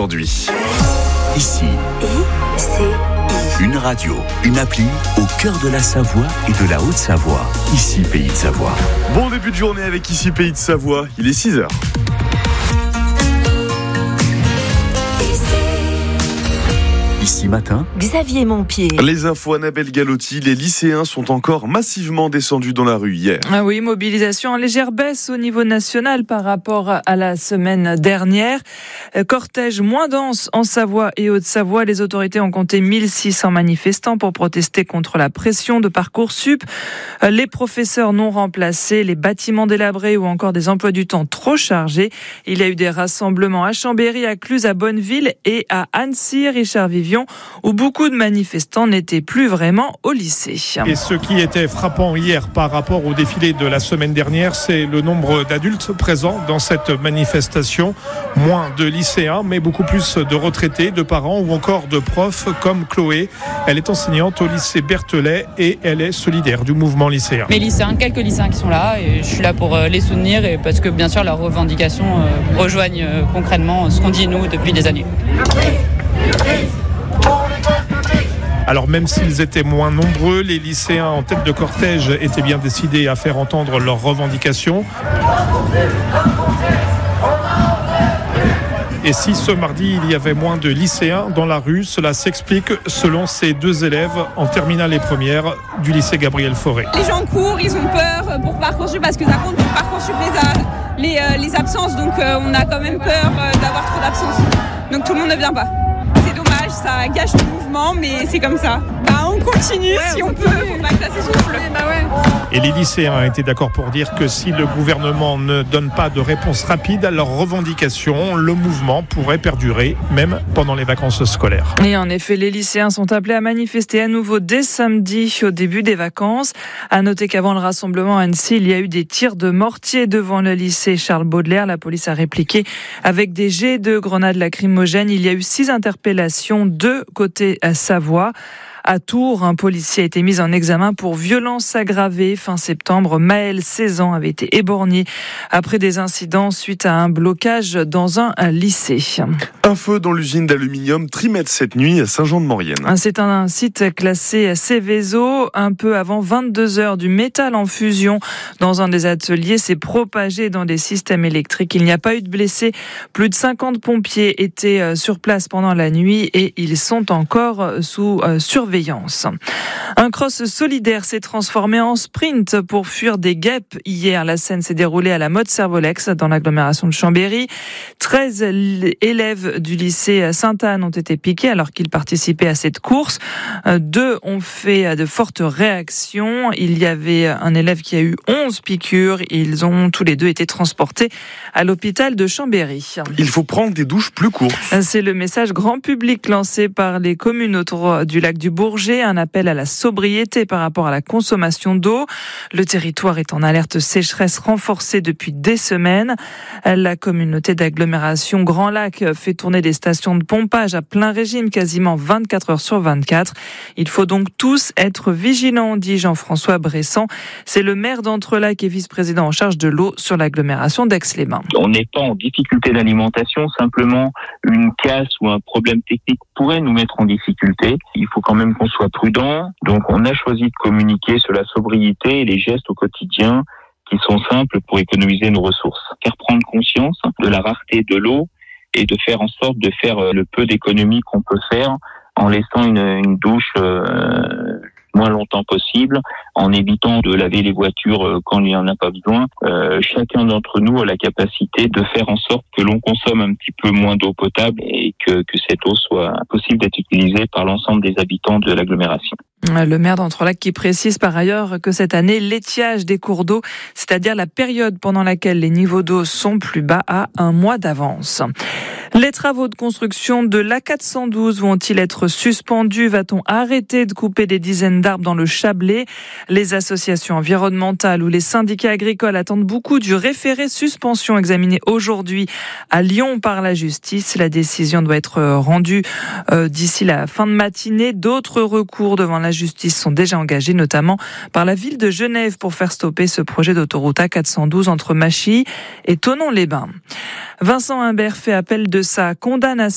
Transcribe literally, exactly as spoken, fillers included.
aujourd'hui. Ici, I C I. une radio, une appli au cœur de la Savoie et de la Haute-Savoie. Ici, Pays de Savoie. Bon début de journée avec Ici, Pays de Savoie. Il est six heures. Ici matin, Xavier Montpied. Les infos Annabelle Galotti, les lycéens sont encore massivement descendus dans la rue hier. Ah oui, mobilisation en légère baisse au niveau national par rapport à la semaine dernière. Cortège moins dense en Savoie et Haute-Savoie. Les autorités ont compté mille six cents manifestants pour protester contre la pression de Parcoursup, les professeurs non remplacés, les bâtiments délabrés ou encore des emplois du temps trop chargés. Il y a eu des rassemblements à Chambéry, à Cluse, à Bonneville et à Annecy, Richard Vivion, où beaucoup de manifestants n'étaient plus vraiment au lycée. Et ce qui était frappant hier par rapport au défilé de la semaine dernière, c'est le nombre d'adultes présents dans cette manifestation. Moins de lycéens, mais beaucoup plus de retraités, de parents ou encore de profs comme Chloé. Elle est enseignante au lycée Berthelet et elle est solidaire du mouvement lycéen. Mes lycéens, quelques lycéens qui sont là, et je suis là pour les soutenir et parce que bien sûr leurs revendications rejoignent concrètement ce qu'on dit nous depuis des années. Alors même s'ils étaient moins nombreux, les lycéens en tête de cortège étaient bien décidés à faire entendre leurs revendications. Et si ce mardi, il y avait moins de lycéens dans la rue, cela s'explique selon ces deux élèves en terminale et première du lycée Gabriel Fauré. Les gens courent, ils ont peur pour Parcoursup parce que ça compte pour Parcoursup les, a, les, euh, les absences, donc euh, on a quand même peur euh, d'avoir trop d'absences. Donc tout le monde ne vient pas. C'est dommage, ça gâche le mouvement, mais c'est comme ça. Bah, on continue ouais, si on, on peut, pour pas que ça s'essouffle. Bah ouais. Et les lycéens étaient d'accord pour dire que si le gouvernement ne donne pas de réponse rapide à leurs revendications, le mouvement pourrait perdurer, même pendant les vacances scolaires. Et en effet, les lycéens sont appelés à manifester à nouveau dès samedi, au début des vacances. À noter qu'avant le rassemblement à Annecy, il y a eu des tirs de mortier devant le lycée Charles Baudelaire. La police a répliqué avec des jets de grenades lacrymogènes. Il y a eu six interpellations, deux côté Savoie. À Tours, un policier a été mis en examen pour violence aggravée. Fin septembre, Maël, seize ans, avait été éborgné après des incidents suite à un blocage dans un lycée. Un feu dans l'usine d'aluminium Trimet cette nuit à Saint-Jean-de-Maurienne. C'est un site classé Céveso. Un peu avant vingt-deux heures, du métal en fusion dans un des ateliers s'est propagé dans des systèmes électriques. Il n'y a pas eu de blessés. Plus de cinquante pompiers étaient sur place pendant la nuit et ils sont encore sous surveillance. Un cross solidaire s'est transformé en sprint pour fuir des guêpes. Hier, la scène s'est déroulée à la Motte-Servolex dans l'agglomération de Chambéry. treize élèves du lycée Sainte-Anne ont été piqués alors qu'ils participaient à cette course. Deux ont fait de fortes réactions. Il y avait un élève qui a eu onze piqûres. Ils ont tous les deux été transportés à l'hôpital de Chambéry. Il faut prendre des douches plus courtes. C'est le message grand public lancé par les communes autour du lac du Bourget, un appel à la sobriété par rapport à la consommation d'eau. Le territoire est en alerte sécheresse renforcée depuis des semaines. La communauté d'agglomération Grand Lac fait tourner des stations de pompage à plein régime quasiment vingt-quatre heures sur vingt-quatre. Il faut donc tous être vigilants, dit Jean-François Bressan. C'est le maire d'Entrelacs et vice-président en charge de l'eau sur l'agglomération d'Aix-les-Bains. On n'est pas en difficulté d'alimentation, simplement une casse ou un problème technique pourrait nous mettre en difficulté. Il faut quand même qu'on soit prudent. Donc on a choisi de communiquer sur la sobriété et les gestes au quotidien qui sont simples pour économiser nos ressources. Faire prendre conscience de la rareté de l'eau et de faire en sorte de faire le peu d'économies qu'on peut faire en laissant une, une douche euh, moins longtemps possible, en évitant de laver les voitures quand il n'y en a pas besoin. Euh, chacun d'entre nous a la capacité de faire en sorte que l'on consomme un petit peu moins d'eau potable et que, que cette eau soit possible d'être utilisée par l'ensemble des habitants de l'agglomération. Le maire d'Entrelacs qui précise par ailleurs que cette année, l'étiage des cours d'eau, c'est-à-dire la période pendant laquelle les niveaux d'eau sont plus bas, a un mois d'avance. Les travaux de construction de l'A quatre cent douze vont-ils être suspendus? Va-t-on arrêter de couper des dizaines d'arbres dans le Chablais? Les associations environnementales ou les syndicats agricoles attendent beaucoup du référé suspension examiné aujourd'hui à Lyon par la justice. La décision doit être rendue euh, d'ici la fin de matinée. D'autres recours devant la justice sont déjà engagés, notamment par la ville de Genève pour faire stopper ce projet d'autoroute A quatre cent douze entre Machy et Thonon-les-Bains. Vincent Imbert fait appel de sa condamnation